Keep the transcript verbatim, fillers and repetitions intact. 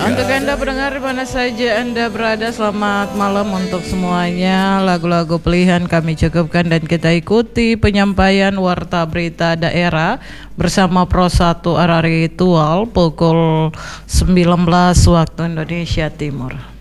Untuk Anda pendengar di mana saja Anda berada, selamat malam untuk semuanya. Lagu-lagu pilihan kami cukupkan dan kita ikuti penyampaian warta berita daerah bersama Pro satu R R I Tual pukul sembilan belas waktu Indonesia Timur.